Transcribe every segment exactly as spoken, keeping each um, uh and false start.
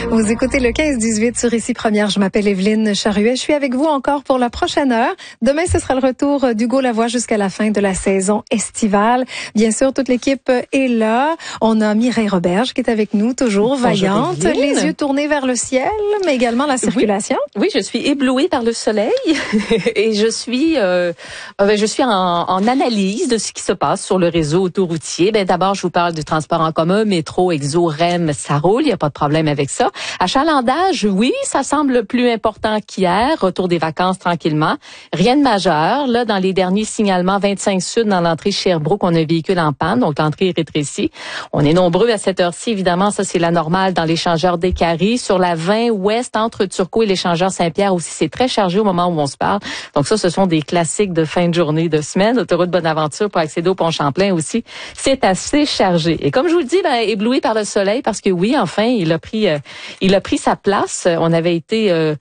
Vous écoutez le quinze dix-huit sur Ici Première. Je m'appelle Evelyne Charuet. Je suis avec vous encore pour la prochaine heure. Demain, ce sera le retour d'Hugo Lavoie jusqu'à la fin de la saison estivale. Bien sûr, toute l'équipe est là. On a Mireille Roberge qui est avec nous, toujours Bonjour, vaillante, Evelyne. les yeux tournés vers le ciel, mais également la circulation. Oui, oui, je suis éblouie par le soleil et je suis, euh, euh, je suis en, en analyse de ce qui se passe sur le réseau autoroutier. Ben d'abord, je vous parle du transport en commun, métro, exo, R E M, ça roule, il n'y a pas de problème avec ça. Achalandage, oui, ça semble plus important qu'hier. Retour des vacances tranquillement. Rien de majeur. Là, dans les derniers signalements, vingt-cinq Sud, dans l'entrée Sherbrooke, on a un véhicule en panne, donc l'entrée est rétrécie. On est nombreux à cette heure-ci, évidemment, ça c'est la normale dans l'échangeur des Caries. Sur la vingt Ouest, entre Turcot et l'échangeur Saint-Pierre aussi, c'est très chargé au moment où on se parle. Donc ça, ce sont des classiques de fin de journée, de semaine. Autoroute Bonaventure pour accéder au pont Champlain aussi, c'est assez chargé. Et comme je vous le dis, ben, ébloui par le soleil, parce que oui, enfin, il a pris, euh, il a pris sa place. On avait été euh,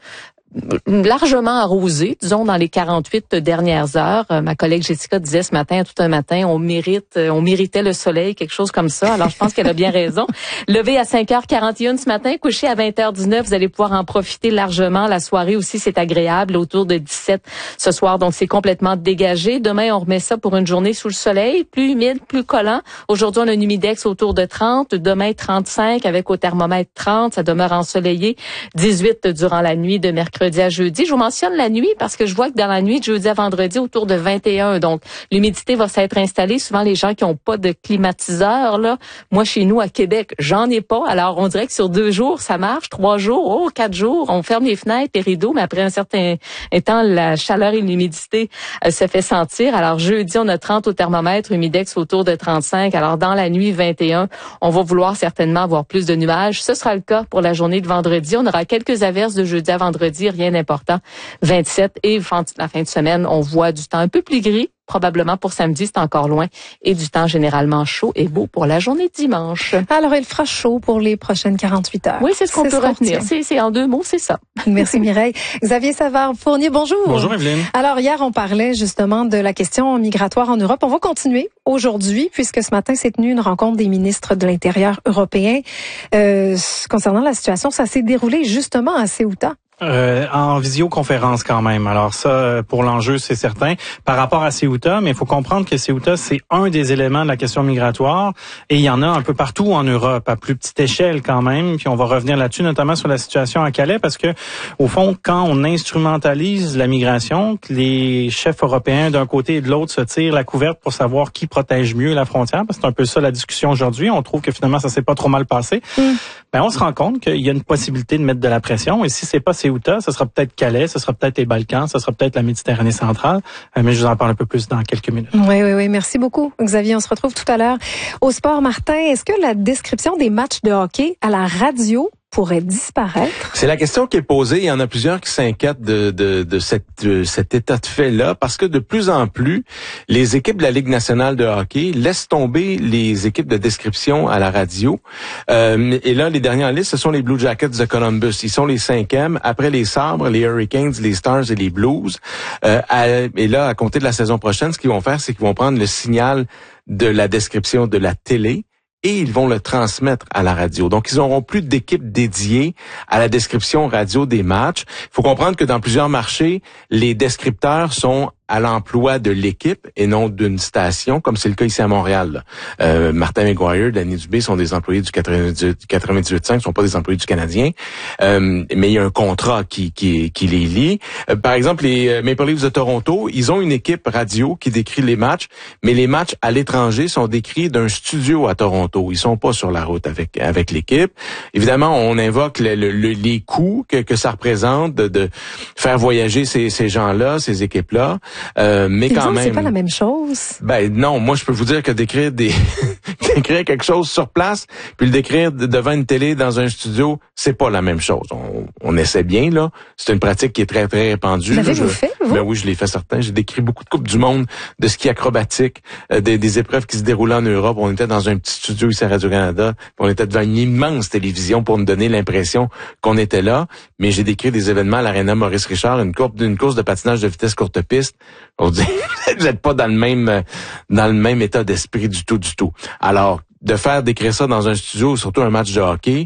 largement arrosé, disons, dans les quarante-huit dernières heures. Euh, ma collègue Jessica disait ce matin, tout un matin, on mérite, euh, on méritait le soleil, quelque chose comme ça. Alors, je pense qu'elle a bien raison. Levé à cinq heures quarante et une ce matin, couché à vingt heures dix-neuf, vous allez pouvoir en profiter largement. La soirée aussi, c'est agréable, autour de dix-sept ce soir, donc c'est complètement dégagé. Demain, on remet ça pour une journée sous le soleil, plus humide, plus collant. Aujourd'hui, on a un humidex autour de trente. Demain, trente-cinq, avec au thermomètre trente. Ça demeure ensoleillé. dix-huit durant la nuit de mercredi à jeudi. Je vous mentionne la nuit parce que je vois que dans la nuit de jeudi à vendredi, autour de vingt et un. Donc, l'humidité va s'être installée. Souvent, les gens qui n'ont pas de climatiseur, là, moi, chez nous, à Québec, j'en ai pas. Alors, on dirait que sur deux jours, ça marche. Trois jours, oh, quatre jours, on ferme les fenêtres et rideaux, mais après un certain temps, la chaleur et l'humidité euh, se fait sentir. Alors, jeudi, on a trente au thermomètre, humidex autour de trente-cinq. Alors, dans la nuit, vingt et un, on va vouloir certainement avoir plus de nuages. Ce sera le cas pour la journée de vendredi. On aura quelques averses de jeudi à vendredi, rien d'important. vingt-sept et la fin de semaine, on voit du temps un peu plus gris. Probablement pour samedi, c'est encore loin. Et du temps généralement chaud et beau pour la journée de dimanche. Alors, il fera chaud pour les prochaines quarante-huit heures. Oui, c'est ce qu'on peut retenir. C'est, c'est en deux mots, c'est ça. Merci Mireille. Xavier Savard-Fournier, bonjour. Bonjour Evelyne. Alors, hier, on parlait justement de la question migratoire en Europe. On va continuer aujourd'hui, puisque ce matin s'est tenue une rencontre des ministres de l'Intérieur européens. Euh, concernant la situation, ça s'est déroulé justement à Ceuta. Euh, en visioconférence quand même. Alors ça, pour l'enjeu, c'est certain. Par rapport à Ceuta, mais il faut comprendre que Ceuta, c'est un des éléments de la question migratoire et il y en a un peu partout en Europe, à plus petite échelle quand même. Puis on va revenir là-dessus, notamment sur la situation à Calais, parce que au fond, quand on instrumentalise la migration, que les chefs européens d'un côté et de l'autre se tirent la couverte pour savoir qui protège mieux la frontière, parce que c'est un peu ça la discussion aujourd'hui. On trouve que finalement, ça s'est pas trop mal passé. Mm. Ben, on se rend compte qu'il y a une possibilité de mettre de la pression. Et si c'est pas Ceuta, ce sera peut-être Calais, ce sera peut-être les Balkans, ce sera peut-être la Méditerranée centrale. Euh, mais je vous en parle un peu plus dans quelques minutes. Oui, oui, oui. Merci beaucoup, Xavier. On se retrouve tout à l'heure au sport. Martin, est-ce que la description des matchs de hockey à la radio pourrait disparaître? C'est la question qui est posée. Il y en a plusieurs qui s'inquiètent de, de, de, cette, de cet état de fait-là parce que de plus en plus, les équipes de la Ligue nationale de hockey laissent tomber les équipes de description à la radio. Euh, et là, les derniers en liste, ce sont les Blue Jackets de Columbus. Ils sont les cinquièmes. Après les Sabres, les Hurricanes, les Stars et les Blues. Euh, à, et là, à compter de la saison prochaine, ce qu'ils vont faire, c'est qu'ils vont prendre le signal de la description de la télé et ils vont le transmettre à la radio. Donc, ils n'auront plus d'équipe dédiée à la description radio des matchs. Il faut comprendre que dans plusieurs marchés, les descripteurs sont à l'emploi de l'équipe et non d'une station, comme c'est le cas ici à Montréal. Euh, Martin McGuire, Danny Dubé sont des employés du quatre-vingt-dix-huit cinq, ne sont pas des employés du Canadien, euh, mais il y a un contrat qui, qui, qui les lie. Euh, par exemple, les Maple Leafs de Toronto, ils ont une équipe radio qui décrit les matchs, mais les matchs à l'étranger sont décrits d'un studio à Toronto. Ils sont pas sur la route avec avec l'équipe. Évidemment, on invoque le, le, le, les coûts que, que ça représente de, de faire voyager ces, ces gens-là, ces équipes-là. Euh, mais quand même, c'est pas la même chose. Ben non, moi je peux vous dire que d'écrire des d'écrire quelque chose sur place, puis le décrire devant une télé dans un studio, c'est pas la même chose. On, on essaie bien là. C'est une pratique qui est très très répandue. L'avez-vous fait, vous? Ben oui, je l'ai fait certain. J'ai décrit beaucoup de coupes du monde, de ski acrobatique, euh, des, des épreuves qui se déroulaient en Europe. On était dans un petit studio ici à Radio-Canada. On était devant une immense télévision pour nous donner l'impression qu'on était là. Mais j'ai décrit des événements à l'Arena Maurice Richard, une course, une course de patinage de vitesse courte piste. On dit, vous n'êtes pas dans le même dans le même état d'esprit du tout, du tout. Alors, de faire décrire ça dans un studio, surtout un match de hockey,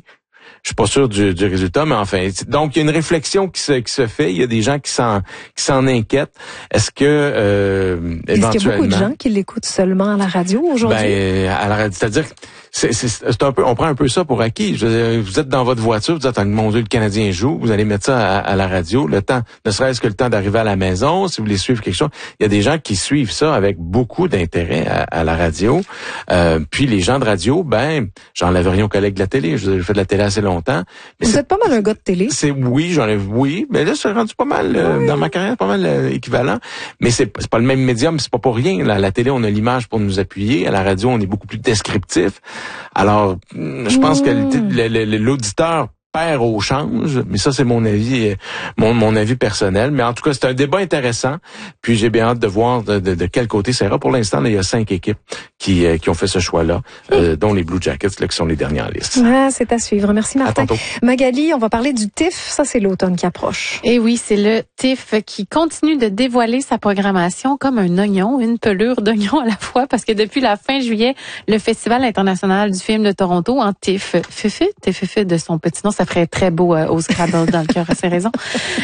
Je suis pas sûr du, du résultat, mais enfin, donc il y a une réflexion qui se, qui se fait. Il y a des gens qui s'en, qui s'en inquiètent. Est-ce que euh, Est-ce éventuellement, qu'il y a beaucoup de gens qui l'écoutent seulement à la radio aujourd'hui? Ben, à la radio, c'est-à-dire, c'est, c'est, c'est un peu, on prend un peu ça pour acquis. Je veux dire, vous êtes dans votre voiture, vous êtes en mon Dieu, le Canadien joue, vous allez mettre ça à, à la radio. Le temps, ne serait-ce que le temps d'arriver à la maison, si vous voulez suivre quelque chose, il y a des gens qui suivent ça avec beaucoup d'intérêt à, à la radio. Euh, puis les gens de radio, ben, j'enlève rien aux collègues de la télé. Je j'ai fait de la télé assez longtemps. Mais vous êtes pas mal un gars de télé. C'est oui, j'en ai oui, mais là, c'est rendu pas mal euh, oui. Dans ma carrière, pas mal euh, équivalent. Mais c'est c'est pas le même médium, c'est pas pour rien. Là, à la télé, on a l'image pour nous appuyer. À la radio, on est beaucoup plus descriptif. Alors, je pense mmh. que le, le, le, l'auditeur perd au change, mais ça c'est mon avis, mon mon avis personnel. Mais en tout cas, c'est un débat intéressant. Puis j'ai bien hâte de voir de, de, de quel côté ça ira. Pour l'instant, là, il y a cinq équipes qui qui ont fait ce choix-là, euh, dont les Blue Jackets, là, qui sont les dernières listes. Ah, c'est à suivre. Merci Martin. Magali, on va parler du T I F. Ça, c'est l'automne qui approche. Et oui, c'est le T I F qui continue de dévoiler sa programmation comme un oignon, une pelure d'oignon à la fois, parce que depuis la fin juillet, le Festival international du film de Toronto, en T I F, Fifi, T F F de son petit nom, ça ferait très beau euh, au Scrabble dans le cœur, à ses raisons.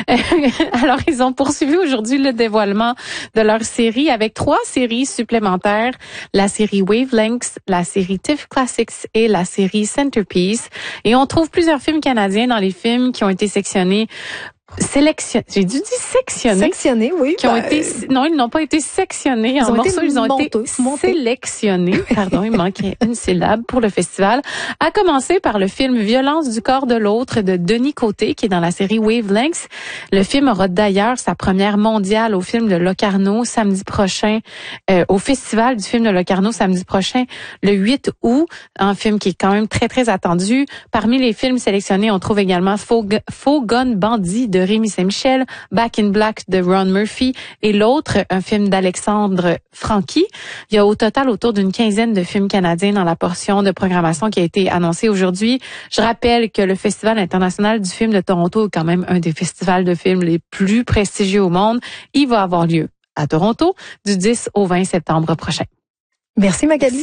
Alors, ils ont poursuivi aujourd'hui le dévoilement de leur série avec trois séries supplémentaires, la série Wavelengths, la série T I F Classics et la série Centerpiece. Et on trouve plusieurs films canadiens dans les films qui ont été sectionnés sélectionnés. J'ai dû dire sectionnés. Sectionnés, oui. Qui ont ben... été, non, ils n'ont pas été sectionnés ils en morceaux, ils ont montés, été montés. sélectionnés. Pardon, il manquait une syllabe pour le festival. À commencer par le film Violence du corps de l'autre de Denis Côté, qui est dans la série Wavelengths. Le film aura d'ailleurs sa première mondiale au film de Locarno samedi prochain, euh, au festival du film de Locarno samedi prochain, le huit août. Un film qui est quand même très, très attendu. Parmi les films sélectionnés, on trouve également Faux, Faux Gun Bandit de Rémi Saint-Michel, Back in Black de Ron Murphy et l'autre, un film d'Alexandre Franqui. Il y a au total autour d'une quinzaine de films canadiens dans la portion de programmation qui a été annoncée aujourd'hui. Je rappelle que le Festival international du film de Toronto est quand même un des festivals de films les plus prestigieux au monde. Il va avoir lieu à Toronto du dix au vingt septembre prochain. Merci Magali.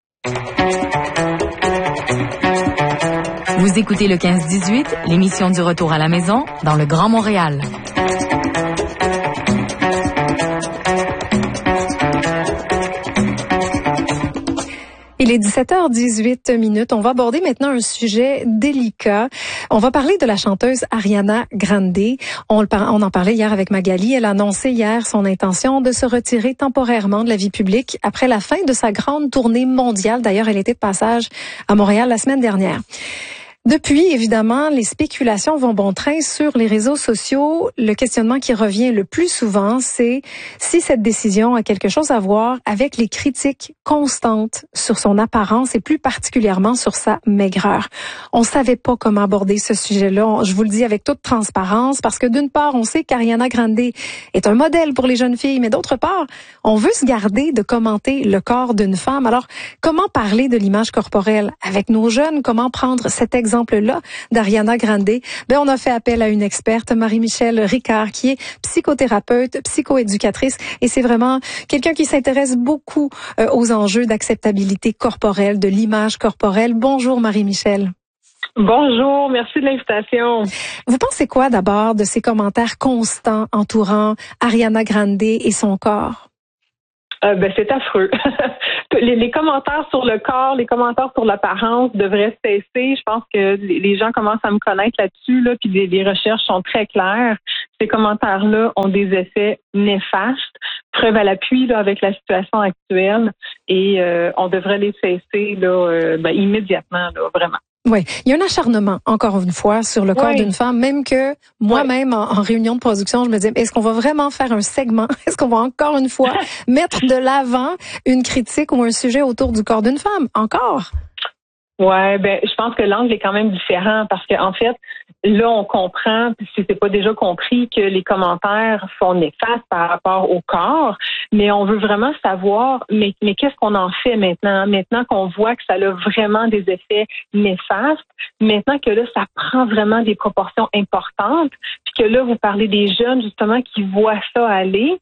Vous écoutez le quinze dix-huit, l'émission du retour à la maison dans le Grand Montréal. Il est dix-sept heures dix-huit minutes. On va aborder maintenant un sujet délicat. On va parler de la chanteuse Ariana Grande. On, le par- on en parlait hier avec Magali. Elle a annoncé hier son intention de se retirer temporairement de la vie publique après la fin de sa grande tournée mondiale. D'ailleurs, elle était de passage à Montréal la semaine dernière. Depuis, évidemment, les spéculations vont bon train sur les réseaux sociaux. Le questionnement qui revient le plus souvent, c'est si cette décision a quelque chose à voir avec les critiques constantes sur son apparence et plus particulièrement sur sa maigreur. On savait pas comment aborder ce sujet-là. Je vous le dis avec toute transparence parce que d'une part, on sait qu'Ariana Grande est un modèle pour les jeunes filles, mais d'autre part, on veut se garder de commenter le corps d'une femme. Alors, comment parler de l'image corporelle avec nos jeunes? Comment prendre cet exemple exemple-là d'Ariana Grande, ben on a fait appel à une experte, Marie-Michelle Ricard, qui est psychothérapeute, psychoéducatrice, et c'est vraiment quelqu'un qui s'intéresse beaucoup euh, aux enjeux d'acceptabilité corporelle, de l'image corporelle. Bonjour Marie-Michelle. Bonjour, merci de l'invitation. Vous pensez quoi d'abord de ces commentaires constants entourant Ariana Grande et son corps? Euh, ben c'est affreux. les, les commentaires sur le corps, les commentaires sur l'apparence devraient cesser. Je pense que les, les gens commencent à me connaître là-dessus, là, puis les, les recherches sont très claires. Ces commentaires-là ont des effets néfastes. Preuve à l'appui là avec la situation actuelle, et euh, on devrait les cesser là euh, ben, immédiatement, là, vraiment. Oui, il y a un acharnement, encore une fois, sur le corps oui. d'une femme, même que moi-même, oui. en, en réunion de production, je me dis, est-ce qu'on va vraiment faire un segment? Est-ce qu'on va encore une fois mettre de l'avant une critique ou un sujet autour du corps d'une femme? Encore? Ouais, ben, je pense que l'angle est quand même différent parce que en fait, là, on comprend, si c'est pas déjà compris, que les commentaires sont néfastes par rapport au corps, mais on veut vraiment savoir, mais, mais qu'est-ce qu'on en fait maintenant? Maintenant qu'on voit que ça a vraiment des effets néfastes, maintenant que là, ça prend vraiment des proportions importantes, puis que là, vous parlez des jeunes, justement, qui voient ça aller,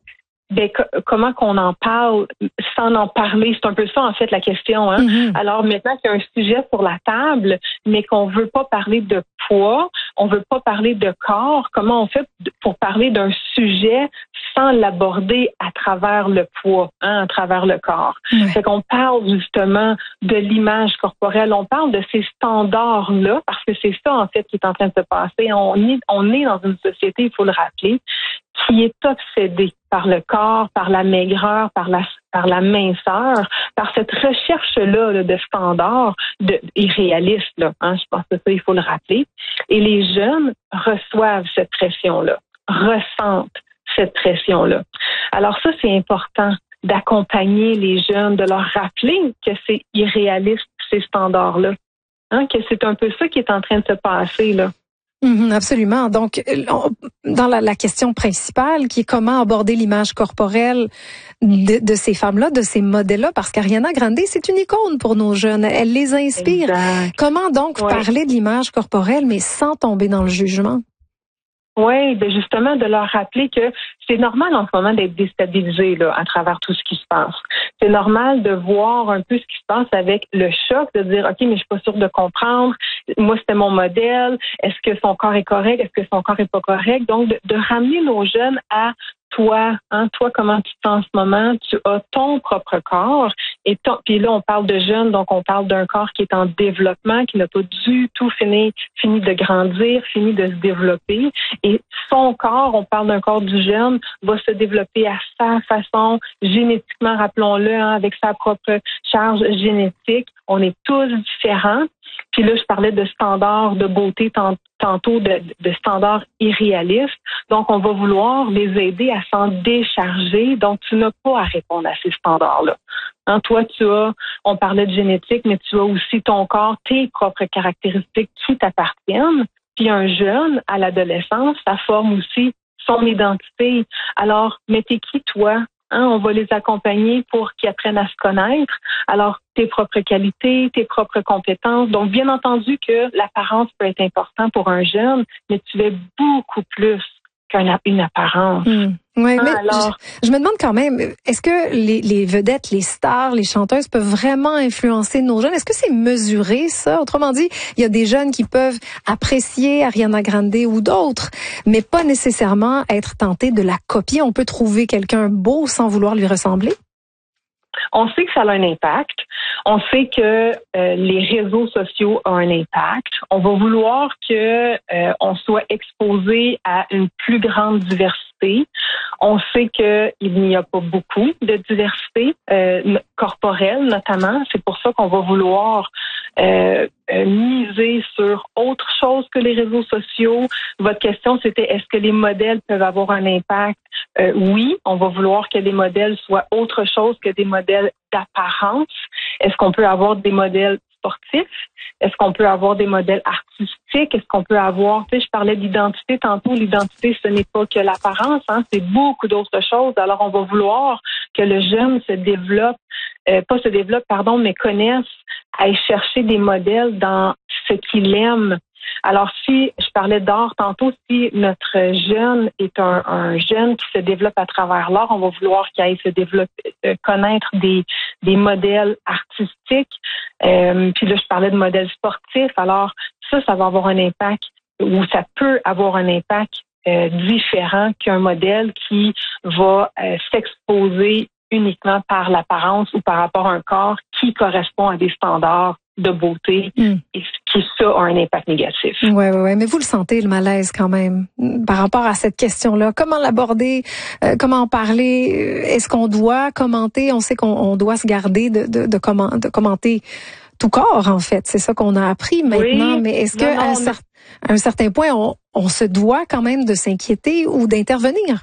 ben, co- comment qu'on en parle sans en parler? C'est un peu ça, en fait, la question. Hein? Mm-hmm. Alors, maintenant qu'il y a un sujet sur la table, mais qu'on veut pas parler de poids, on veut pas parler de corps, comment on fait pour parler d'un sujet sans l'aborder à travers le poids, hein, à travers le corps? Mm-hmm. Fait qu'on parle justement de l'image corporelle, on parle de ces standards-là, parce que c'est ça, en fait, qui est en train de se passer. On est, on est dans une société, il faut le rappeler, qui est obsédée par le corps, par la maigreur, par la par la minceur, par cette recherche-là là, de standards de, irréalistes. Là, hein, je pense que ça, il faut le rappeler. Et les jeunes reçoivent cette pression-là, ressentent cette pression-là. Alors ça, c'est important d'accompagner les jeunes, de leur rappeler que c'est irréaliste, ces standards-là. Hein, que c'est un peu ça qui est en train de se passer, là. Mmh, absolument. Donc, dans la, la question principale, qui est comment aborder l'image corporelle de, de ces femmes-là, de ces modèles-là, parce qu'Ariana Grande, c'est une icône pour nos jeunes. Elle les inspire. Exact. Comment donc ouais. parler de l'image corporelle, mais sans tomber dans le jugement? Oui, ben justement, de leur rappeler que c'est normal en ce moment d'être déstabilisé là, à travers tout ce qui se passe. C'est normal de voir un peu ce qui se passe avec le choc, de dire, OK, mais je suis pas sûre de comprendre. Moi, c'était mon modèle. Est-ce que son corps est correct? Est-ce que son corps est pas correct? Donc, de, de ramener nos jeunes à toi, hein, toi, comment tu te sens en ce moment? Tu as ton propre corps. Et ton, puis là, on parle de jeunes, donc on parle d'un corps qui est en développement, qui n'a pas du tout fini, fini de grandir, fini de se développer. Et son corps, on parle d'un corps du jeune, va se développer à sa façon, génétiquement, rappelons-le, hein, avec sa propre charge génétique. On est tous différents. Puis là, je parlais de standards de beauté tantôt, de, de standards irréalistes. Donc, on va vouloir les aider à s'en décharger. Donc, tu n'as pas à répondre à ces standards-là. Hein, toi, tu as, on parlait de génétique, mais tu as aussi ton corps, tes propres caractéristiques qui t'appartiennent. Puis un jeune, à l'adolescence, ça forme aussi son identité. Alors, mais t'es qui, toi? Hein, on va les accompagner pour qu'ils apprennent à se connaître. Alors, tes propres qualités, tes propres compétences. Donc, bien entendu que l'apparence peut être importante pour un jeune, mais tu es beaucoup plus qu'une apparence. Mmh. Oui, hein, mais alors, je, je me demande quand même, est-ce que les, les vedettes, les stars, les chanteuses peuvent vraiment influencer nos jeunes? Est-ce que c'est mesuré, ça? Autrement dit, il y a des jeunes qui peuvent apprécier Ariana Grande ou d'autres, mais pas nécessairement être tentés de la copier. On peut trouver quelqu'un beau sans vouloir lui ressembler? On sait que ça a un impact. On sait que euh, les réseaux sociaux ont un impact. On va vouloir que euh, on soit exposé à une plus grande diversité. On sait qu'il n'y a pas beaucoup de diversité euh, corporelle, notamment. C'est pour ça qu'on va vouloir euh, euh, miser sur autre chose que les réseaux sociaux. Votre question, c'était est-ce que les modèles peuvent avoir un impact? Euh, oui, on va vouloir que les modèles soient autre chose que des modèles d'apparence. Est-ce qu'on peut avoir des modèles sportifs? Est-ce qu'on peut avoir des modèles artistiques? Est-ce qu'on peut avoir, tu sais, je parlais d'identité tantôt, l'identité, ce n'est pas que l'apparence, hein, c'est beaucoup d'autres choses. Alors, on va vouloir que le jeune se développe, euh, pas se développe, pardon, mais connaisse, aille chercher des modèles dans ce qu'il aime. Alors, si je parlais d'art tantôt, si notre jeune est un, un jeune qui se développe à travers l'art, on va vouloir qu'il aille se développer, euh, connaître des, des modèles artistiques. Euh, puis là, je parlais de modèles sportifs. Alors, ça, ça va avoir un impact, ou ça peut avoir un impact euh, différent qu'un modèle qui va euh, s'exposer uniquement par l'apparence ou par rapport à un corps qui correspond à des standards de beauté mm. et qui, ça, a un impact négatif. Oui, oui, oui. Mais vous le sentez, le malaise, quand même, par rapport à cette question-là. Comment l'aborder? Euh, comment en parler? Est-ce qu'on doit commenter? On sait qu'on on doit se garder de, de, de, comment, de commenter tout corps, en fait. C'est ça qu'on a appris maintenant. Oui. Mais est-ce qu'à un, cer- un certain point, on, on se doit quand même de s'inquiéter ou d'intervenir?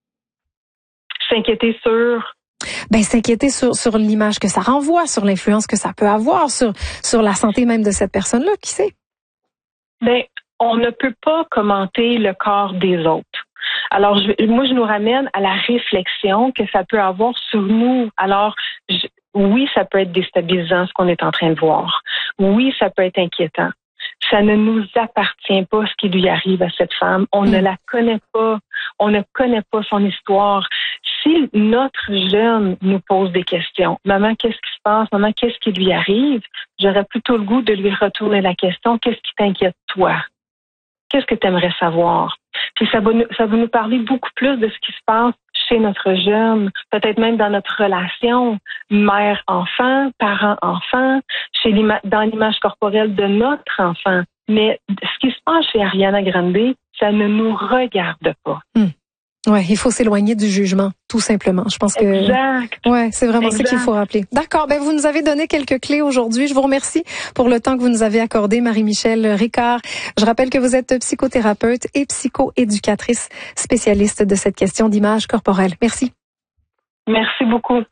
S'inquiéter sur... Ben, s'inquiéter sur, sur l'image que ça renvoie, sur l'influence que ça peut avoir, sur, sur la santé même de cette personne-là, qui sait? Ben, on ne peut pas commenter le corps des autres. Alors, je, moi, je nous ramène à la réflexion que ça peut avoir sur nous. Alors, je, oui, ça peut être déstabilisant, ce qu'on est en train de voir. Oui, ça peut être inquiétant. Ça ne nous appartient pas ce qui lui arrive à cette femme. On mmh. ne la connaît pas. On ne connaît pas son histoire. Si notre jeune nous pose des questions, maman, qu'est-ce qui se passe? Maman, qu'est-ce qui lui arrive? J'aurais plutôt le goût de lui retourner la question. Qu'est-ce qui t'inquiète, toi? Qu'est-ce que tu aimerais savoir? Puis ça va, nous, ça va nous parler beaucoup plus de ce qui se passe chez notre jeune, peut-être même dans notre relation mère-enfant, parent-enfant, chez l'ima- dans l'image corporelle de notre enfant. Mais ce qui se passe chez Ariana Grande, ça ne nous regarde pas. Hum. Ouais, il faut s'éloigner du jugement, tout simplement. Je pense que exact. Ouais, c'est vraiment exact. Ça qu'il faut rappeler. D'accord, ben vous nous avez donné quelques clés aujourd'hui. Je vous remercie pour le temps que vous nous avez accordé, Marie-Michelle Ricard. Je rappelle que vous êtes psychothérapeute et psychoéducatrice spécialiste de cette question d'image corporelle. Merci. Merci beaucoup.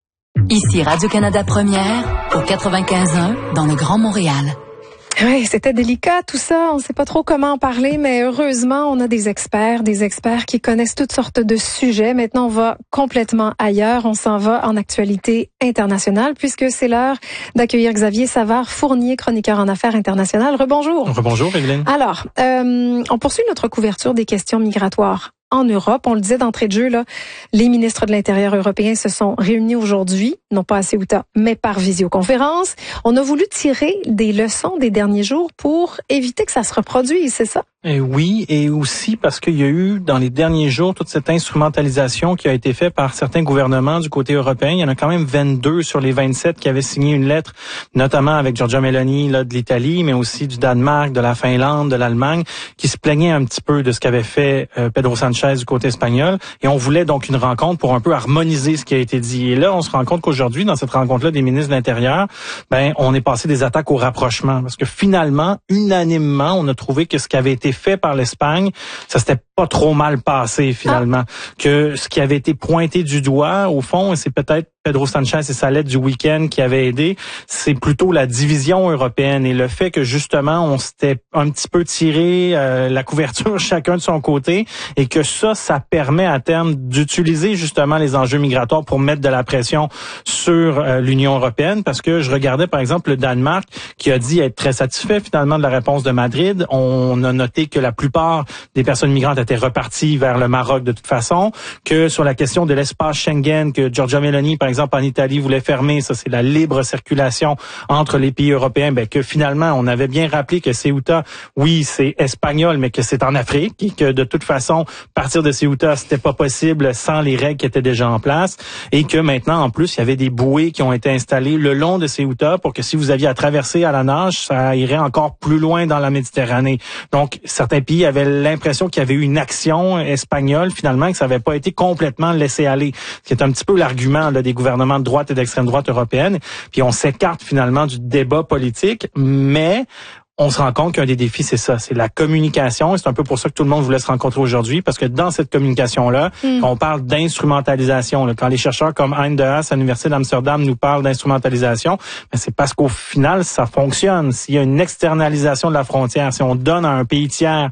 Ici Radio-Canada Première au quatre-vingt-quinze un dans le Grand Montréal. Oui, c'était délicat tout ça. On ne sait pas trop comment en parler, mais heureusement, on a des experts, des experts qui connaissent toutes sortes de sujets. Maintenant, on va complètement ailleurs. On s'en va en actualité internationale puisque c'est l'heure d'accueillir Xavier Savard-Fournier, chroniqueur en affaires internationales. Rebonjour. Rebonjour, Evelyne. Alors, euh, on poursuit notre couverture des questions migratoires en Europe. On le disait d'entrée de jeu, là, les ministres de l'Intérieur européens se sont réunis aujourd'hui, non pas à Ceuta, mais par visioconférence. On a voulu tirer des leçons des derniers jours pour éviter que ça se reproduise, c'est ça? Et oui, et aussi parce qu'il y a eu dans les derniers jours toute cette instrumentalisation qui a été faite par certains gouvernements du côté européen. Il y en a quand même vingt-deux sur les vingt-sept qui avaient signé une lettre, notamment avec Giorgia Meloni là, de l'Italie, mais aussi du Danemark, de la Finlande, de l'Allemagne, qui se plaignaient un petit peu de ce qu'avait fait euh, Pedro Sanchez du côté espagnol. Et on voulait donc une rencontre pour un peu harmoniser ce qui a été dit. Et là, on se rend compte qu'aujourd'hui, dans cette rencontre-là des ministres de l'Intérieur, ben on est passé des attaques au rapprochement. Parce que finalement, unanimement, on a trouvé que ce qui avait été fait par l'Espagne, ça s'était pas trop mal passé finalement. Ah. Que ce qui avait été pointé du doigt, au fond, et c'est peut-être Pedro Sanchez et sa lettre du week-end qui avait aidé, c'est plutôt la division européenne et le fait que justement on s'était un petit peu tiré euh, la couverture chacun de son côté et que ça, ça permet à terme d'utiliser justement les enjeux migratoires pour mettre de la pression sur euh, l'Union européenne parce que je regardais par exemple le Danemark qui a dit être très satisfait finalement de la réponse de Madrid. On a noté que la plupart des personnes migrantes étaient reparties vers le Maroc de toute façon, que sur la question de l'espace Schengen que Giorgia Meloni par exemple en Italie voulait fermer, ça c'est la libre circulation entre les pays européens, ben que finalement on avait bien rappelé que Ceuta, oui c'est espagnol, mais que c'est en Afrique et que de toute façon partir de Ceuta c'était pas possible sans les règles qui étaient déjà en place et que maintenant en plus il y avait des bouées qui ont été installées le long de Ceuta pour que si vous aviez à traverser à la nage, ça irait encore plus loin dans la Méditerranée. Donc certains pays avaient l'impression qu'il y avait eu une action espagnole finalement que ça n'avait pas été complètement laissé aller, ce qui est un petit peu l'argument là, des gouvernements de droite et d'extrême droite européenne. Puis on s'écarte finalement du débat politique, mais on se rend compte qu'un des défis, c'est ça, c'est la communication. Et c'est un peu pour ça que tout le monde voulait se rencontrer aujourd'hui, parce que dans cette communication-là, mm. on parle d'instrumentalisation. Là. Quand les chercheurs comme Hein de Haas à l'Université d'Amsterdam nous parlent d'instrumentalisation, ben c'est parce qu'au final, ça fonctionne. S'il y a une externalisation de la frontière, si on donne à un pays tiers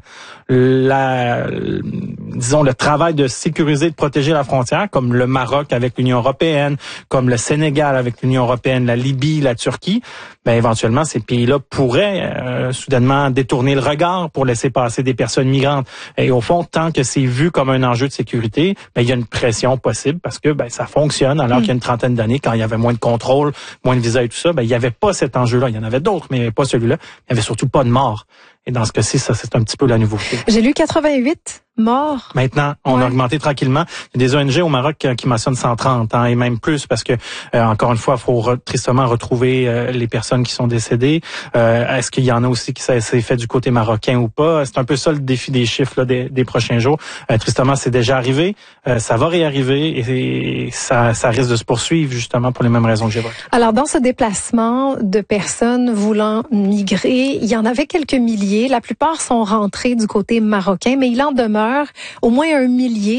la, disons, le travail de sécuriser, de protéger la frontière, comme le Maroc avec l'Union européenne, comme le Sénégal avec l'Union européenne, la Libye, la Turquie, ben éventuellement, ces pays-là pourraient euh, soudainement détourner le regard pour laisser passer des personnes migrantes. Et au fond, tant que c'est vu comme un enjeu de sécurité, ben il y a une pression possible parce que ben ça fonctionne. Alors mmh. qu'il y a une trentaine d'années, quand il y avait moins de contrôle, moins de visas et tout ça, ben il y avait pas cet enjeu-là. Il y en avait d'autres, mais pas celui-là. Il y avait surtout pas de morts. Et dans ce cas-ci, ça, c'est un petit peu la nouveauté. J'ai lu quatre-vingt-huit morts. Maintenant, on ouais. a augmenté tranquillement. Il y a des O N G au Maroc qui mentionnent cent trente hein, et même plus parce que, euh, encore une fois, il faut re- tristement retrouver euh, les personnes qui sont décédées. Euh, est-ce qu'il y en a aussi qui ça s'est fait du côté marocain ou pas? C'est un peu ça le défi des chiffres là, des, des prochains jours. Euh, tristement, c'est déjà arrivé. Euh, ça va réarriver et, et ça, ça risque de se poursuivre justement pour les mêmes raisons que j'évoque. Alors, dans ce déplacement de personnes voulant migrer, il y en avait quelques milliers. La plupart sont rentrés du côté marocain, mais il en demeure au moins un millier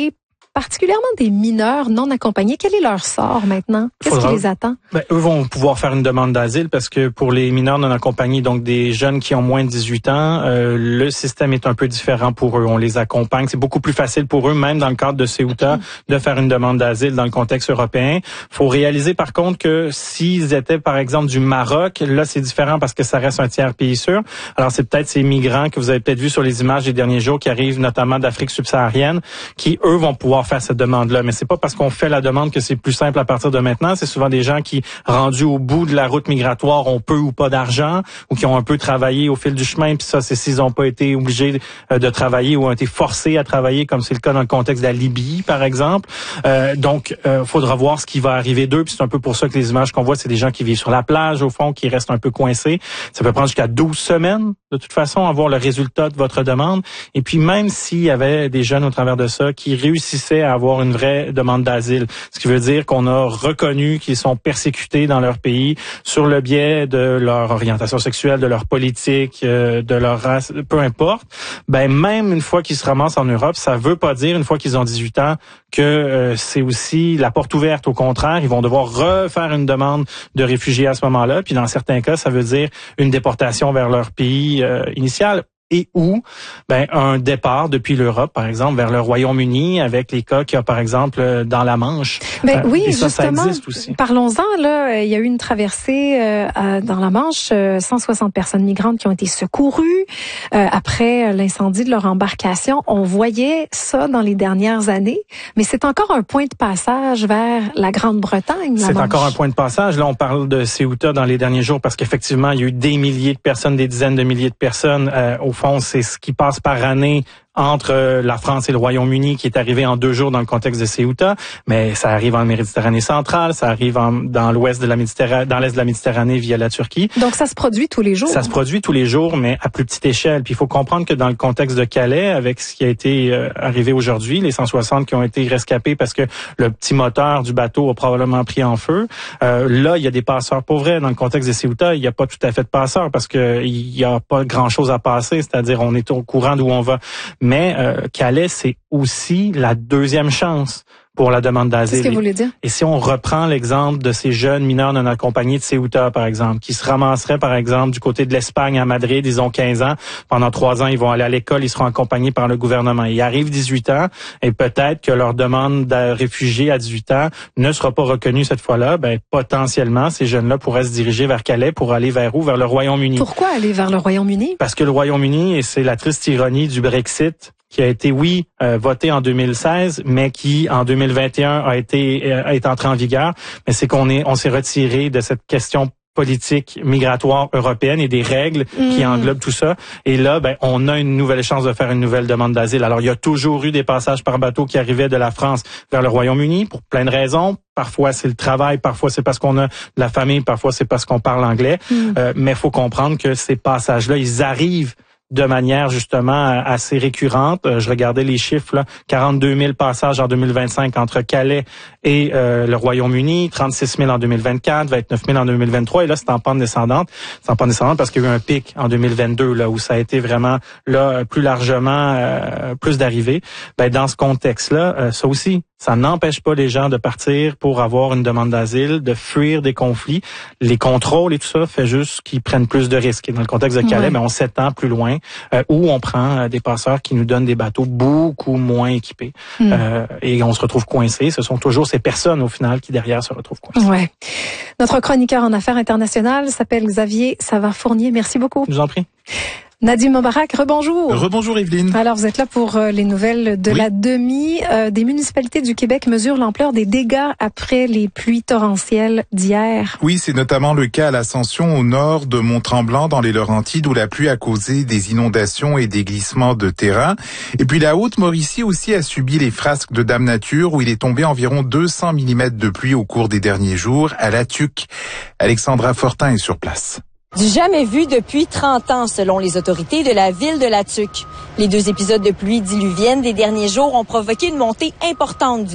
particulièrement des mineurs non accompagnés. Quel est leur sort maintenant? Qu'est-ce Faudra... qui les attend? Ben, eux vont pouvoir faire une demande d'asile parce que pour les mineurs non accompagnés, donc des jeunes qui ont moins de dix-huit ans, euh, le système est un peu différent pour eux. On les accompagne. C'est beaucoup plus facile pour eux, même dans le cadre de Ceuta, de faire une demande d'asile dans le contexte européen. Faut réaliser par contre que s'ils étaient par exemple du Maroc, là c'est différent parce que ça reste un tiers pays sûr. Alors c'est peut-être ces migrants que vous avez peut-être vu sur les images des derniers jours qui arrivent notamment d'Afrique subsaharienne, qui eux vont pouvoir faire cette demande-là. Mais c'est pas parce qu'on fait la demande que c'est plus simple à partir de maintenant. C'est souvent des gens qui, rendus au bout de la route migratoire, ont peu ou pas d'argent ou qui ont un peu travaillé au fil du chemin. Puis ça, c'est s'ils n'ont pas été obligés de travailler ou ont été forcés à travailler, comme c'est le cas dans le contexte de la Libye, par exemple. Euh, donc, euh, faudra voir ce qui va arriver d'eux. Puis c'est un peu pour ça que les images qu'on voit, c'est des gens qui vivent sur la plage, au fond, qui restent un peu coincés. Ça peut prendre jusqu'à douze semaines, de toute façon, à voir le résultat de votre demande. Et puis, même s'il y avait des jeunes au travers de ça qui réussissaient à avoir une vraie demande d'asile, ce qui veut dire qu'on a reconnu qu'ils sont persécutés dans leur pays sur le biais de leur orientation sexuelle, de leur politique, euh, de leur race, peu importe, ben même une fois qu'ils se ramassent en Europe, ça veut pas dire, une fois qu'ils ont dix-huit ans, que euh, c'est aussi la porte ouverte. Au contraire, ils vont devoir refaire une demande de réfugiés à ce moment-là. Puis dans certains cas, ça veut dire une déportation vers leur pays euh, initial. Et ou ben un départ depuis l'Europe, par exemple, vers le Royaume-Uni, avec les cas qu'il y a, par exemple, dans la Manche. Ben euh, oui, et ça, justement. Ça existe aussi. Parlons-en. Là, il y a eu une traversée euh, dans la Manche, euh, cent soixante personnes migrantes qui ont été secourues euh, après l'incendie de leur embarcation. On voyait ça dans les dernières années, mais c'est encore un point de passage vers la Grande-Bretagne. C'est encore un point de passage. Là, on parle de Ceuta dans les derniers jours parce qu'effectivement, il y a eu des milliers de personnes, des dizaines de milliers de personnes euh, au fond, c'est ce qui passe par année entre la France et le Royaume-Uni qui est arrivé en deux jours dans le contexte de Ceuta, mais ça arrive en Méditerranée centrale, ça arrive en, dans l'ouest de la Méditerranée, dans l'est de la Méditerranée via la Turquie. Donc ça se produit tous les jours. Ça se produit tous les jours, mais à plus petite échelle. Puis il faut comprendre que dans le contexte de Calais, avec ce qui a été euh, arrivé aujourd'hui, les cent soixante qui ont été rescapés parce que le petit moteur du bateau a probablement pris en feu. Euh, là, il y a des passeurs pour vrai. Dans le contexte de Ceuta, il n'y a pas tout à fait de passeurs parce que il y a pas grand-chose à passer. C'est-à-dire, on est au courant d'où on va. Mais euh, Calais, c'est aussi la deuxième chance pour la demande d'asile. Qu'est-ce que vous voulez dire? Et si on reprend l'exemple de ces jeunes mineurs non accompagnés de Ceuta, par exemple, qui se ramasseraient, par exemple, du côté de l'Espagne à Madrid, ils ont quinze ans, pendant trois ans, ils vont aller à l'école, ils seront accompagnés par le gouvernement. Ils arrivent dix-huit ans, et peut-être que leur demande de réfugié à dix-huit ans ne sera pas reconnue cette fois-là. Ben, potentiellement, ces jeunes-là pourraient se diriger vers Calais pour aller vers où? Vers le Royaume-Uni. Pourquoi aller vers le Royaume-Uni? Parce que le Royaume-Uni, et c'est la triste ironie du Brexit, qui a été, oui, euh, voté en deux mille seize, mais qui, en deux mille vingt et un, a été euh, est entré en vigueur. Mais c'est qu'on est, on s'est retiré de cette question politique migratoire européenne et des règles mmh. qui englobent tout ça. Et là, ben, on a une nouvelle chance de faire une nouvelle demande d'asile. Alors, il y a toujours eu des passages par bateau qui arrivaient de la France vers le Royaume-Uni pour plein de raisons. Parfois, c'est le travail, parfois, c'est parce qu'on a de la famille, parfois, c'est parce qu'on parle anglais. Mmh. Euh, mais il faut comprendre que ces passages-là, ils arrivent de manière justement assez récurrente. Je regardais les chiffres, là, quarante-deux mille passages en deux mille vingt-cinq entre Calais et euh, le Royaume-Uni, trente-six mille en deux mille vingt-quatre, vingt-neuf mille en deux mille vingt-trois, et là, c'est en pente descendante. C'est en pente descendante parce qu'il y a eu un pic en deux mille vingt-deux, là, où ça a été vraiment, là, plus largement, euh, plus d'arrivées. Ben, dans ce contexte-là, euh, ça aussi, ça n'empêche pas les gens de partir pour avoir une demande d'asile, de fuir des conflits. Les contrôles et tout ça fait juste qu'ils prennent plus de risques. Et dans le contexte de Calais, ouais. ben, on s'étend plus loin, euh, où on prend euh, des passeurs qui nous donnent des bateaux beaucoup moins équipés. Mm. Euh, et on se retrouve coincés. Ce sont toujours ces personnes, au final, qui derrière se retrouvent coincées. Ouais. Notre chroniqueur en affaires internationales s'appelle Xavier Savard-Fournier. Merci beaucoup. Je vous en prie. Nadim Moubarak, rebonjour. Rebonjour Evelyne. Alors vous êtes là pour euh, les nouvelles de oui. la demi. Euh, des municipalités du Québec mesurent l'ampleur des dégâts après les pluies torrentielles d'hier. Oui, c'est notamment le cas à l'Ascension au nord de Mont-Tremblant dans les Laurentides où la pluie a causé des inondations et des glissements de terrain. Et puis la Haute-Mauricie aussi a subi les frasques de Dame Nature où il est tombé environ deux cents millimètres de pluie au cours des derniers jours à La Tuque. Alexandra Fortin est sur place. Du jamais vu depuis trente ans, selon les autorités de la ville de La Tuque. Les deux épisodes de pluie diluvienne des derniers jours ont provoqué une montée importante du